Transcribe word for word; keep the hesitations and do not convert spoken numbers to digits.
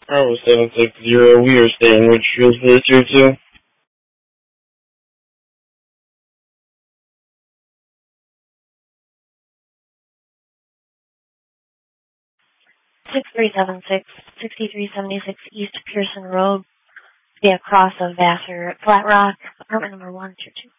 Bravo seven six zero, we are staying Richfield for the tier two. six three seven six, sixty-three seventy-six East Pearson Road, via cross of Vassar, Flat Rock, apartment number one, tier two.